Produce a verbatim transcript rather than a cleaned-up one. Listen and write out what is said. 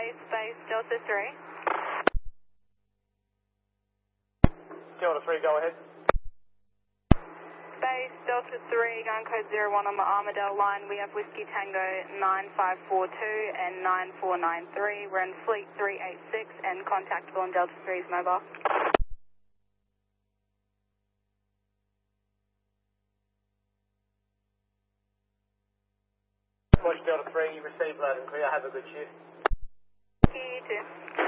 Base, base, Delta three. Delta three, go ahead. Base, Delta three, gun code zero one on the Armadale line. We have Whiskey Tango nine five four two and nine four nine three. We're in Fleet three eight six and contactable on Delta three's mobile. Watch Delta three, you received loud and clear. Have a good shift. You too.